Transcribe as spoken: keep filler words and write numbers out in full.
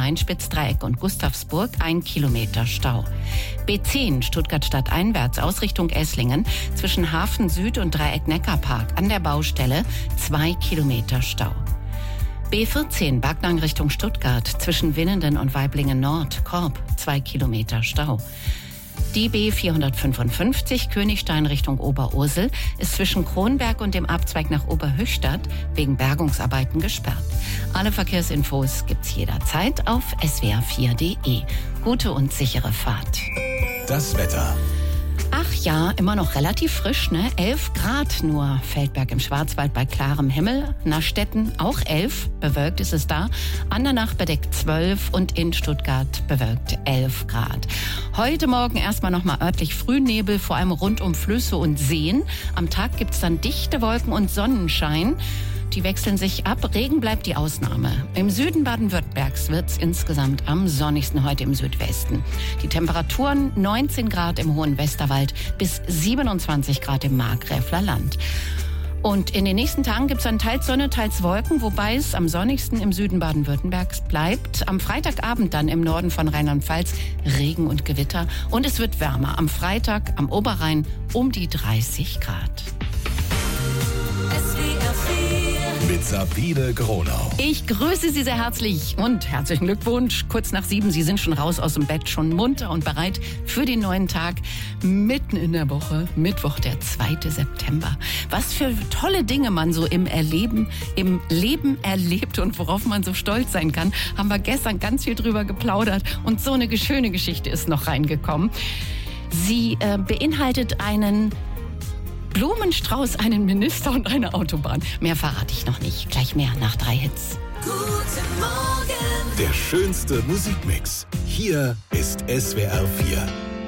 Rhein-Main-Spitzdreieck und Gustavsburg ein Kilometer Stau. B zehn Stuttgart stadteinwärts aus Richtung Esslingen zwischen Hafen Süd und Dreieck Neckarpark an der Baustelle zwei Kilometer Stau. B vierzehn Backnang Richtung Stuttgart zwischen Winnenden und Waiblingen Nord, Korb, zwei Kilometer Stau. Die B vierhundertfünfundfünfzig Königstein Richtung Oberursel ist zwischen Kronberg und dem Abzweig nach Oberhöchstadt wegen Bergungsarbeiten gesperrt. Alle Verkehrsinfos gibt's jederzeit auf s w r vier punkt d e. Gute und sichere Fahrt. Das Wetter. Ach ja, immer noch relativ frisch, ne? elf Grad nur. Feldberg im Schwarzwald bei klarem Himmel. Nastetten auch elf, bewölkt ist es da. Andernach bedeckt zwölf und in Stuttgart bewölkt elf Grad. Heute Morgen erstmal nochmal örtlich Frühnebel, vor allem rund um Flüsse und Seen. Am Tag gibt's dann dichte Wolken und Sonnenschein. Die wechseln sich ab. Regen bleibt die Ausnahme. Im Süden Baden-Württembergs wird es insgesamt am sonnigsten heute im Südwesten. Die Temperaturen neunzehn Grad im hohen Westerwald bis siebenundzwanzig Grad im Markgräfler Land. Und in den nächsten Tagen gibt es dann teils Sonne, teils Wolken, wobei es am sonnigsten im Süden Baden-Württembergs bleibt. Am Freitagabend dann im Norden von Rheinland-Pfalz Regen und Gewitter. Und es wird wärmer. Am Freitag am Oberrhein um die dreißig Grad. Mit Sabine Gronau. Ich grüße Sie sehr herzlich und herzlichen Glückwunsch. Kurz nach sieben, Sie sind schon raus aus dem Bett, schon munter und bereit für den neuen Tag. Mitten in der Woche, Mittwoch, der zweite September. Was für tolle Dinge man so im Erleben, im Leben erlebt und worauf man so stolz sein kann, haben wir gestern ganz viel drüber geplaudert. Und so eine schöne Geschichte ist noch reingekommen. Sie äh, beinhaltet einen Blumenstrauß, einen Minister und eine Autobahn. Mehr verrate ich noch nicht. Gleich mehr nach drei Hits. Guten Morgen. Der schönste Musikmix. Hier ist S W R vier.